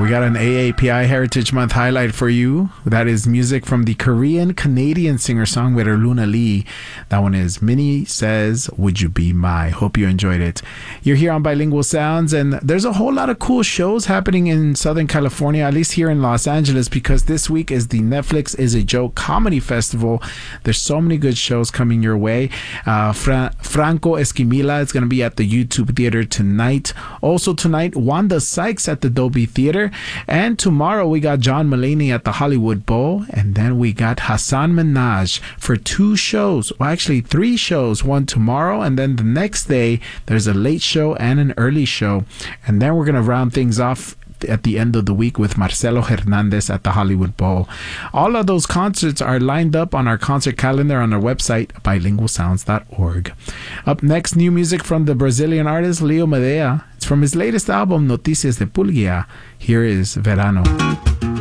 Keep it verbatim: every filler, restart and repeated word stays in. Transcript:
We got an A A P I Heritage Month highlight for you. That is music from the Korean-Canadian singer-songwriter Luna Lee. That one is Minnie Says, Would You Be My? Hope you enjoyed it. You're here on Bilingual Sounds, and there's a whole lot of cool shows happening in Southern California, at least here in Los Angeles, because this week is the Netflix Is a Joke Comedy Festival. There's so many good shows coming your way. Uh, Fra- Franco Esquimila is going to be at the YouTube Theater tonight. Also tonight, Wanda Sykes at the Dolby Theater. And tomorrow we got John Mulaney at the Hollywood Bowl. And then we got Hassan Minaj for two shows. Well, actually three shows. One tomorrow, and then the next day there's a late show and an early show. And then we're going to round things off at the end of the week with Marcelo Hernandez at the Hollywood Bowl. All of those concerts are lined up on our concert calendar on our website, bilingual sounds dot org. Up next, new music from the Brazilian artist Leo Medea. It's from his latest album, Noticias de Pulgia. Here is Verano.